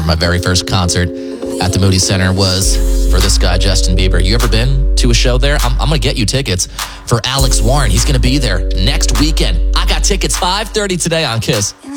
remember my very first concert at the Moody Center was for this guy, Justin Bieber. You ever been to a show there? I'm going to get you tickets for Alex Warren. He's going to be there next weekend. I got tickets 5:30 today on KISS.